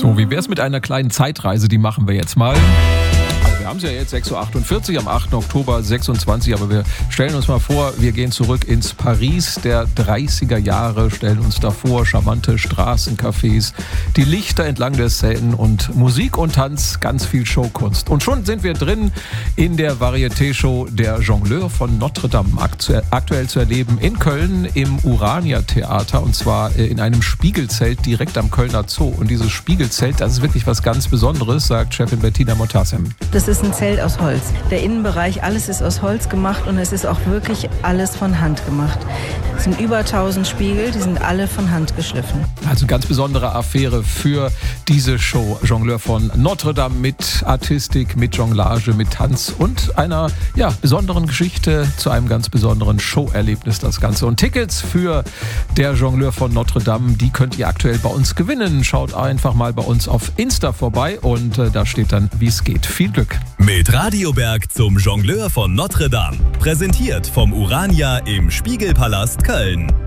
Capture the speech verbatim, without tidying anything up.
So, wie wär's mit einer kleinen Zeitreise? Die machen wir jetzt mal. Wir haben es ja jetzt sechs Uhr achtundvierzig am achten Oktober sechsundzwanzig, aber wir stellen uns mal vor, wir gehen zurück ins Paris der dreißiger Jahre, stellen uns da vor, charmante Straßencafés, die Lichter entlang der Seine und Musik und Tanz, ganz viel Showkunst. Und schon sind wir drin in der Varieté-Show Der Jongleur von Notre Dame, aktuell zu erleben in Köln im Urania-Theater, und zwar in einem Spiegelzelt direkt am Kölner Zoo. Und dieses Spiegelzelt, das ist wirklich was ganz Besonderes, sagt Chefin Bettina Motassem. Das ist ein Zelt aus Holz. Der Innenbereich, alles ist aus Holz gemacht und es ist auch wirklich alles von Hand gemacht. Es sind über tausend Spiegel, die sind alle von Hand geschliffen. Also eine ganz besondere Affäre für diese Show. Jongleur von Notre Dame mit Artistik, mit Jonglage, mit Tanz und einer ja, besonderen Geschichte zu einem ganz besonderen Showerlebnis das Ganze. Und Tickets für Der Jongleur von Notre Dame, die könnt ihr aktuell bei uns gewinnen. Schaut einfach mal bei uns auf Insta vorbei und äh, da steht dann, wie es geht. Viel Glück. Mit Radioberg zum Jongleur von Notre Dame. Präsentiert vom Urania im Spiegelpalast Köln.